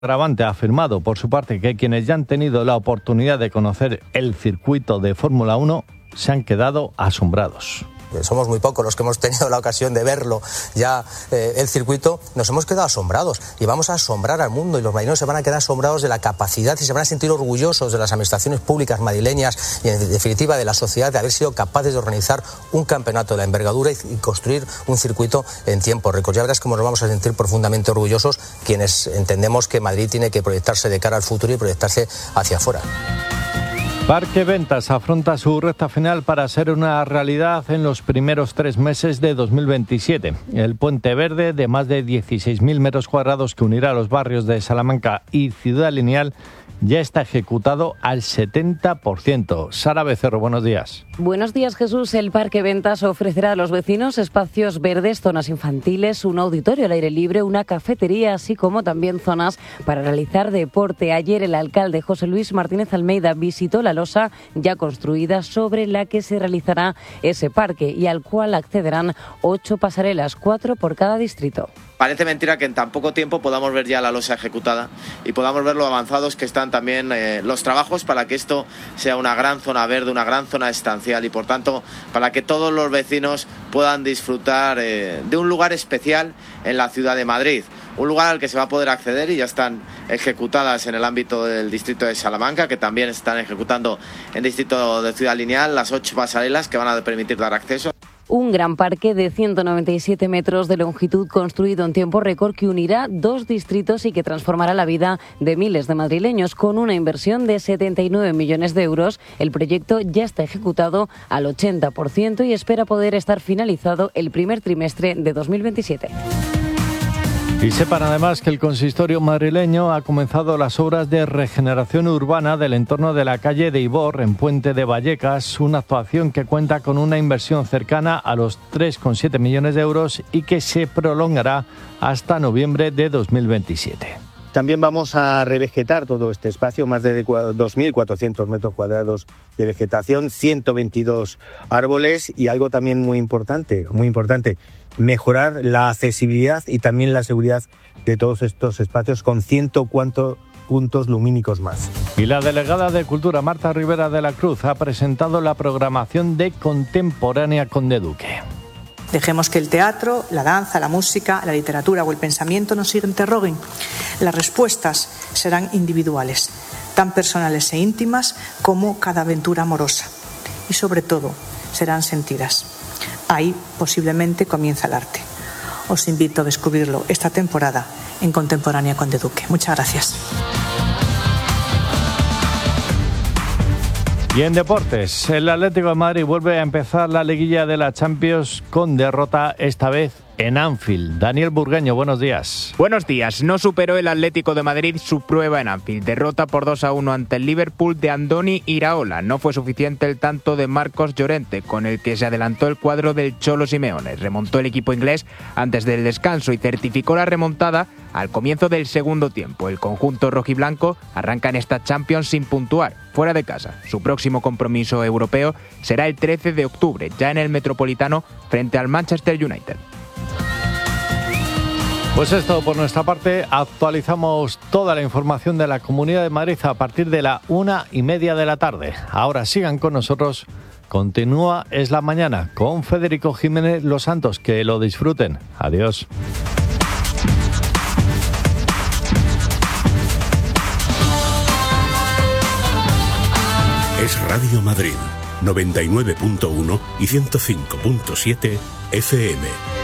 Agravante ha afirmado por su parte que quienes ya han tenido la oportunidad de conocer el circuito de Fórmula 1 se han quedado asombrados. Somos muy pocos los que hemos tenido la ocasión de verlo ya, el circuito. Nos hemos quedado asombrados y vamos a asombrar al mundo, y los madrileños se van a quedar asombrados de la capacidad y se van a sentir orgullosos de las administraciones públicas madrileñas y, en definitiva, de la sociedad, de haber sido capaces de organizar un campeonato de la envergadura y construir un circuito en tiempo récord. Ya verás cómo nos vamos a sentir profundamente orgullosos quienes entendemos que Madrid tiene que proyectarse de cara al futuro y proyectarse hacia afuera. Parque Ventas afronta su recta final para ser una realidad en los primeros 3 meses de 2027. El puente verde de más de 16.000 metros cuadrados que unirá los barrios de Salamanca y Ciudad Lineal ya está ejecutado al 70%. Sara Becerro, buenos días. Buenos días, Jesús. El Parque Ventas ofrecerá a los vecinos espacios verdes, zonas infantiles, un auditorio al aire libre, una cafetería, así como también zonas para realizar deporte. Ayer el alcalde José Luis Martínez Almeida visitó la losa ya construida sobre la que se realizará ese parque y al cual accederán 8 pasarelas, 4 por cada distrito. Parece mentira que en tan poco tiempo podamos ver ya la losa ejecutada y podamos ver lo avanzados que están también los trabajos para que esto sea una gran zona verde, una gran zona estancial y, por tanto, para que todos los vecinos puedan disfrutar de un lugar especial en la ciudad de Madrid. Un lugar al que se va a poder acceder y ya están ejecutadas en el ámbito del distrito de Salamanca, que también están ejecutando en el distrito de Ciudad Lineal, las 8 pasarelas que van a permitir dar acceso. Un gran parque de 197 metros de longitud construido en tiempo récord que unirá 2 distritos y que transformará la vida de miles de madrileños. Con una inversión de 79 millones de euros, el proyecto ya está ejecutado al 80% y espera poder estar finalizado el primer trimestre de 2027. Y sepan además que el consistorio madrileño ha comenzado las obras de regeneración urbana del entorno de la calle de Ibor, en Puente de Vallecas, una actuación que cuenta con una inversión cercana a los 3,7 millones de euros y que se prolongará hasta noviembre de 2027. También vamos a revegetar todo este espacio, más de 2.400 metros cuadrados de vegetación, 122 árboles y algo también muy importante, mejorar la accesibilidad y también la seguridad de todos estos espacios con 104 puntos lumínicos más. Y la delegada de Cultura, Marta Rivera de la Cruz, ha presentado la programación de Contemporánea Conde Duque. Dejemos que el teatro, la danza, la música, la literatura o el pensamiento nos interroguen. Las respuestas serán individuales, tan personales e íntimas como cada aventura amorosa. Y sobre todo, serán sentidas. Ahí posiblemente comienza el arte. Os invito a descubrirlo esta temporada en Contemporánea Conde Duque. Muchas gracias. Y en deportes, el Atlético de Madrid vuelve a empezar la liguilla de la Champions con derrota, esta vez en Anfield. Daniel Burgueño, buenos días. Buenos días. No superó el Atlético de Madrid su prueba en Anfield. Derrota por 2-1 ante el Liverpool de Andoni Iraola. No fue suficiente el tanto de Marcos Llorente, con el que se adelantó el cuadro del Cholo Simeone. Remontó el equipo inglés antes del descanso y certificó la remontada al comienzo del segundo tiempo. El conjunto rojiblanco arranca en esta Champions sin puntuar, fuera de casa. Su próximo compromiso europeo será el 13 de octubre, ya en el Metropolitano, frente al Manchester United. Pues es todo por nuestra parte. Actualizamos toda la información de la Comunidad de Madrid a partir de la 1:30 de la tarde. Ahora sigan con nosotros. Continúa Es la Mañana con Federico Jiménez Los Santos. Que lo disfruten. Adiós. Es Radio Madrid, 99.1 y 105.7 FM.